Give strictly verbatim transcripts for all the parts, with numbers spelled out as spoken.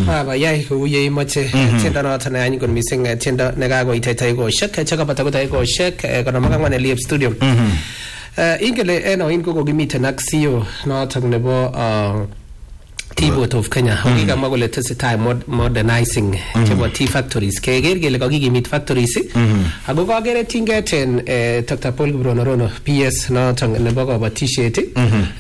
Baba yai kou ye imoche tiendo noton ne anyiny kot mising tiendo nekakoit taikoshek chekabata ko taikoshek konom ak ang'wan Eliep Studio. Ingele en oin ko kokimiten ak C E O noton nebo T-Boat of Kenya. Kikamwa kole tesetai modernizing chebo Tea Factories. Keker kele kakikimit factories. Ako kakere tinget en Doctor Paul Kiprono P S noton nebo kabatisiet.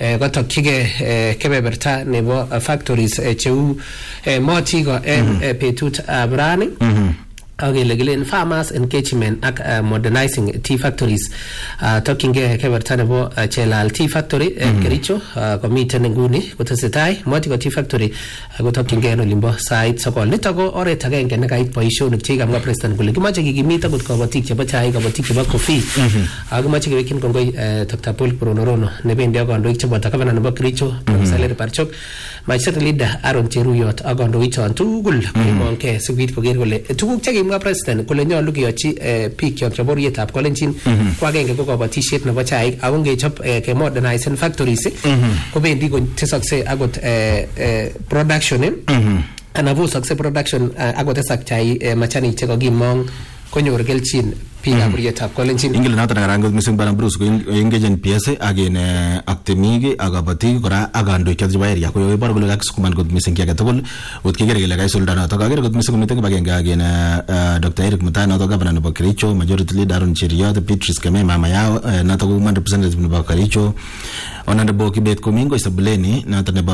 Kotokyige kebeberta nebo factories cheu Motigo en betut ab rani. Agele gelen farmers engagement ak uh, modernizing tea factories uh, talking ge keberta nebo uh, Chelal Tea Factory en mm -hmm. Kericho uh, komiten nguni kotesetai Motigo Tea Factory uh, ko talking ge en olimbo sait sokol nito ko oret agenge ne kait boisionik che kamwa president kole kimache kikimit akot kabatik chebo chai kabatik chebo coffee ak kimache kewekin kongoi uh, Doctor Paul Kiprono ne bendi ak kandoik chebo governor nebo Kericho Saler Parchok Majority Leader Aaron Cheruyot ak kandoik chon tugul komonke sikobit koker kole tuguk che kimwa president kole nyolu keyochi biik kyok chebo borietab Kolenjin ko agenge ko kabatisiet nebo chaik ako ngechop ke modernizing factories kobendi kotesokse akot production ana bosokse production akot tesak chai machanik che kakimong konyor kelchin biikab borietab Kolenjin. Ingele noton nekaran kot mising Bwana Bruce ko engejen P S ak en ak temik ak kabatik kora ak kandoik choton chebo area ko yebor kole kakisukuman kot mising ki age tugul ot kekere kele kaisulda noton kakere kot mising komiten kibagenge ak en Doctor Eric Mutai noton governor nebo Kericho Majority Leader Aaron Cheruyot Beatrice Kemei mama yao noton ko woman representative nebo Kericho Honorable Kibet Komingo Isabuleni noton nebo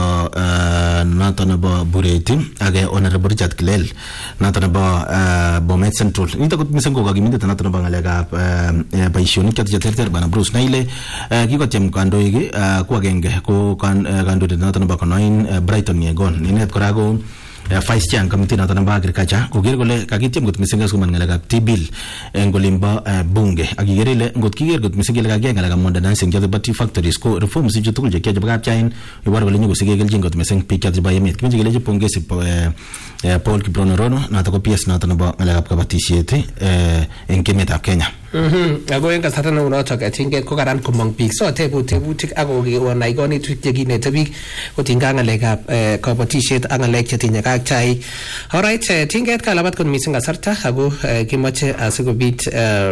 noton nebo Bureti ak Honorable Richard Kilel noton nebo Bomet Central nito kot mising ko kakiminde noton ngalekab boisionik choton cheterter Bwana Bruce na ile kikotyem kandoik ko agenge ko kandoindet noton nebo Konoin Brighton Yegon inet kora ko vice chair committee noton nebo agriculture koker kole kakityem kot mising kasukuman ngalekab tea bill en golimbo bunge ak ikere ile ngot kiker kot mising kele kakiyai ngalekab modernizing choton bo tea factories ko reforms chu tugul che kiyoe chebo kapchain ibor kole nyikosike kelchin kot mising biik choton chebo emet kimeche kelechi pongezi Paul Kiprono noton ko P S noton nebo ngalekab kabatisiet en emetab Kenya. Mhm ako en kasarta neu notok atinget ko karan komong biik so tebut tebutik ak konai konetutik chekinete biik kotinga ngalekab kabatisiet ak ngalek chetinye ak chai. Alright, tinget kalabat kot mising kasarta ako kimoche asikobit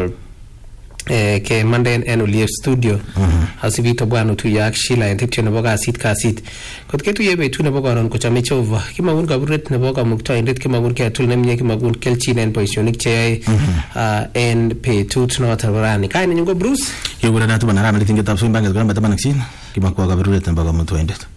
eh ke manden en Eliep Studio asibito bwana tuya ak Sheila en tipcho nebo kasit kasit kot ketuye betut nebo koron kochame Jehova kimagun kaburet nebo kamuktoindet kimagun ketul nemie kimagun kelchin en boisionik che en betut noton rani kaine nyungo Bruce yegura natu bana ramali tingetab so imbanget kama tabanaksin kimakwa kaburet nebo kamuktoindet